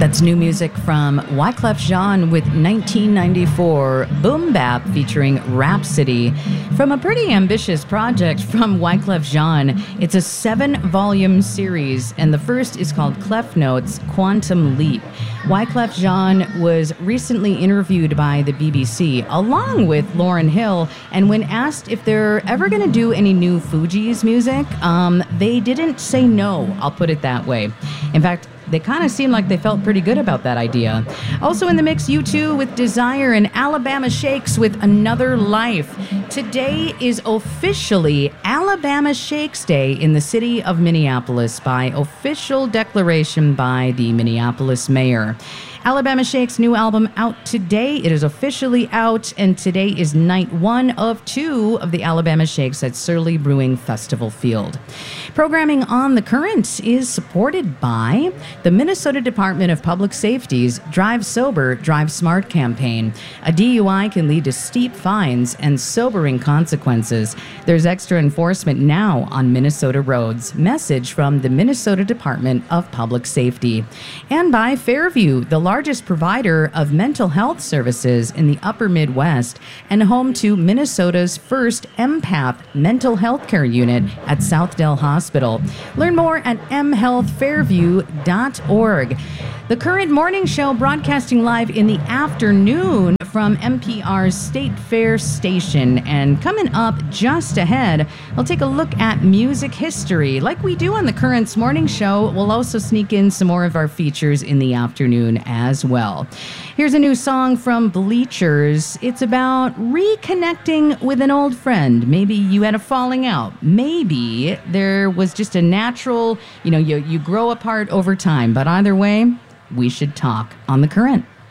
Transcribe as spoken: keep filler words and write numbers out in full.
That's new music from Wyclef Jean with nineteen ninety-four Boom Bap featuring Rhapsody from a pretty ambitious project from Wyclef Jean. It's a seven-volume series, and the first is called Clef Notes Quantum Leap. Wyclef Jean was recently interviewed by the B B C along with Lauryn Hill, and when asked if they're ever going to do any new Fugees music, um, they didn't say no, I'll put it that way. In fact, they kind of seemed like they felt pretty good about that idea. Also in the mix, U two with Desire and Alabama Shakes with Another Life. Today is officially Alabama Shakes Day in the city of Minneapolis by official declaration by the Minneapolis mayor. Alabama Shakes' new album out today. It is officially out, and today is night one of two of the Alabama Shakes at Surly Brewing Festival Field. Programming on The Current is supported by the Minnesota Department of Public Safety's Drive Sober, Drive Smart campaign. A D U I can lead to steep fines and sobering consequences. There's extra enforcement now on Minnesota roads. Message from the Minnesota Department of Public Safety. And by Fairview, the largest provider of mental health services in the upper Midwest and home to Minnesota's first empath mental health care unit at Southdale Hospital. Learn more at m health fairview dot org. The Current Morning Show broadcasting live in the afternoon from N P R's State Fair station. And coming up just ahead, we'll take a look at music history. Like we do on the Current's Morning Show, we'll also sneak in some more of our features in the afternoon as well. Here's a new song from Bleachers. It's about reconnecting with an old friend. Maybe you had a falling out. Maybe there was just a natural, you know, you, you grow apart over time. But either way, we should talk on The Current.